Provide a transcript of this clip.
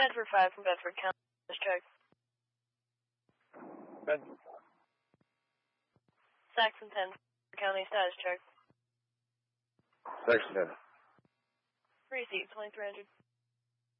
Bedford 5 from Bedford County. Status check. Bedford. Saxon 10 County. Status check. Section 10. Receipt 2300.